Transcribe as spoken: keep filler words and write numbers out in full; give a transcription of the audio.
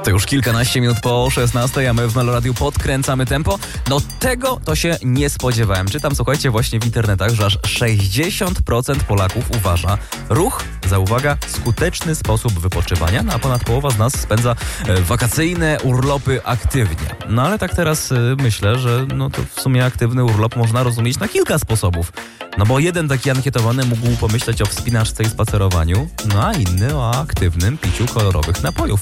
To już kilkanaście minut po szesnastej, a my w Meloradiu podkręcamy tempo. No tego to się nie spodziewałem. Czytam, słuchajcie, właśnie w internetach, że aż sześćdziesiąt procent Polaków uważa ruch za, uwaga, skuteczny sposób wypoczywania, no a ponad połowa z nas spędza e, wakacyjne urlopy aktywnie. No ale tak teraz e, myślę, że no to w sumie aktywny urlop można rozumieć na kilka sposobów. No bo jeden taki ankietowany mógł pomyśleć o wspinaczce i spacerowaniu, no a inny o aktywnym piciu kolorowych napojów.